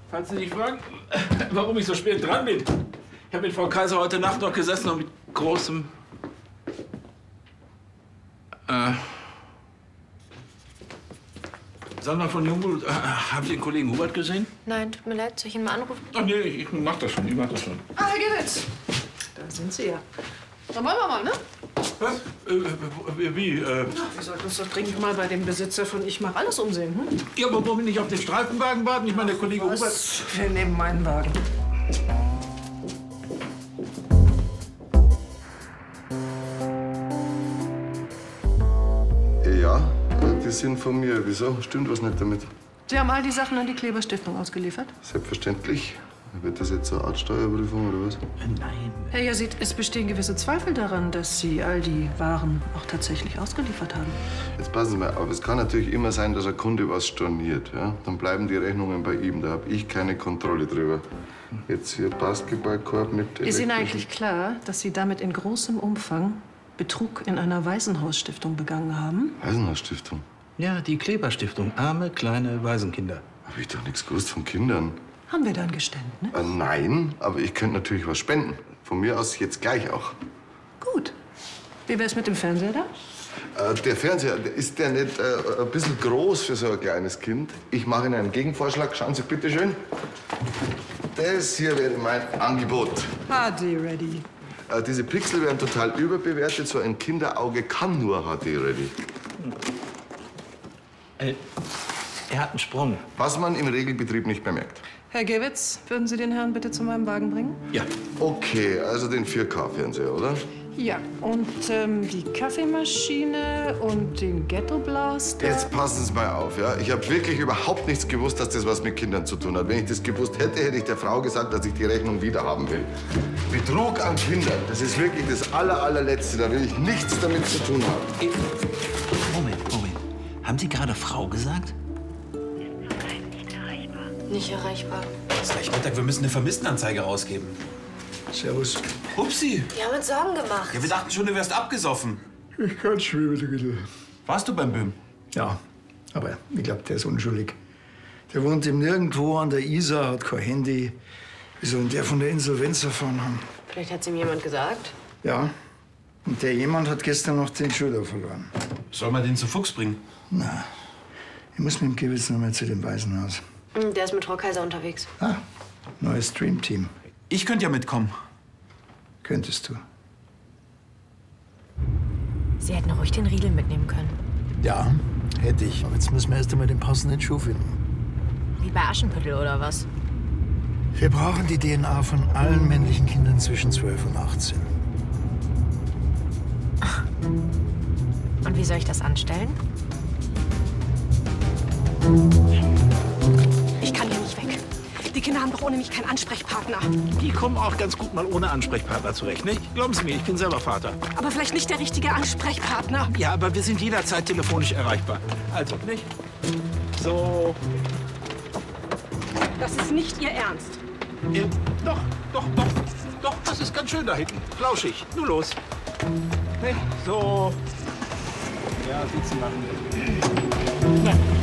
Falls Sie sich fragen, warum ich so spät dran bin. Ich habe mit Frau Kaiser heute Nacht noch gesessen und mit großem... Sandra von Jungmuth, haben Sie den Kollegen Hubert gesehen? Nein, tut mir leid. Soll ich ihn mal anrufen? Ach nee, ich mach das schon, Ah, Herr Gewitz. Da sind Sie ja. Dann wollen wir mal, ne? Was? Wie? Wir sollten uns doch dringend mal bei dem Besitzer von Ich mach alles umsehen, hm? Ja, aber wollen wir nicht auf den Streifenwagen warten? Ich meine, der Kollege Hubert... Wir nehmen meinen Wagen. Ja, die sind von mir. Wieso? Stimmt was nicht damit? Sie haben all die Sachen an die Kleberstiftung ausgeliefert? Selbstverständlich. Wird das jetzt so eine Art Steuerprüfung oder was? Nein. Herr Yazid, es bestehen gewisse Zweifel daran, dass Sie all die Waren auch tatsächlich ausgeliefert haben. Jetzt passen Sie mal auf. Es kann natürlich immer sein, dass ein Kunde was storniert. Ja? Dann bleiben die Rechnungen bei ihm. Da habe ich keine Kontrolle drüber. Jetzt hier Basketballkorb mit... Ist Ihnen eigentlich klar, dass Sie damit in großem Umfang Betrug in einer Waisenhausstiftung begangen haben? Waisenhausstiftung? Ja, die Kleberstiftung. Arme, kleine Waisenkinder. Habe ich doch nichts gewusst von Kindern. Haben wir da ein Geständnis? Nein, aber ich könnte natürlich was spenden. Von mir aus jetzt gleich auch. Gut. Wie wär's mit dem Fernseher da? Der Fernseher, ist der nicht ein bisschen groß für so ein kleines Kind? Ich mache Ihnen einen Gegenvorschlag. Schauen Sie bitte schön. Das hier wäre mein Angebot. HD ready. Diese Pixel werden total überbewertet. So ein Kinderauge kann nur HD ready. Er hat einen Sprung. Was man im Regelbetrieb nicht bemerkt. Herr Gewitz, würden Sie den Herrn bitte zu meinem Wagen bringen? Ja. Okay, also den 4K-Fernseher, oder? Ja, und die Kaffeemaschine und den Ghetto Blaster. Jetzt passen Sie mal auf, ja? Ich habe wirklich überhaupt nichts gewusst, dass das was mit Kindern zu tun hat. Wenn ich das gewusst hätte, hätte ich der Frau gesagt, dass ich die Rechnung wieder haben will. Betrug an Kindern, das ist wirklich das allerletzte. Da will ich nichts damit zu tun haben. Moment. Haben Sie gerade Frau gesagt? Nicht erreichbar. Es ist gleich Mittag, wir müssen eine Vermisstenanzeige rausgeben. Servus. Upsi. Wir haben uns Sorgen gemacht. Ja, wir dachten schon, du wärst abgesoffen. Ich kann schon wieder. Warst du beim Böhm? Ja, aber ich glaube, der ist unschuldig. Der wohnt im Nirgendwo an der Isar, hat kein Handy. Wie soll denn der von der Insolvenz erfahren haben? Vielleicht hat es ihm jemand gesagt. Ja, und der jemand hat gestern noch den Schulter verloren. Soll man den zu Fuchs bringen? Na, ich muss mit dem Gewitz noch mal zu dem Waisenhaus. Der ist mit Frau Kaiser unterwegs. Ah, neues Streamteam. Ich könnte ja mitkommen. Könntest du. Sie hätten ruhig den Riedel mitnehmen können. Ja, hätte ich. Aber jetzt müssen wir erst einmal den passenden Schuh finden. Wie bei Aschenpüttel oder was? Wir brauchen die DNA von allen männlichen Kindern zwischen 12 und 18. Und wie soll ich das anstellen? Ich kann hier nicht weg. Die Kinder haben doch ohne mich keinen Ansprechpartner. Die kommen auch ganz gut mal ohne Ansprechpartner zurecht, nicht? Glauben Sie mir, ich bin selber Vater. Aber vielleicht nicht der richtige Ansprechpartner. Ja, aber wir sind jederzeit telefonisch erreichbar. Also, nicht? So. Das ist nicht Ihr Ernst. Doch, das ist ganz schön da hinten. Flauschig. Nur los. Nicht? So. Ja, sitzen machen wir.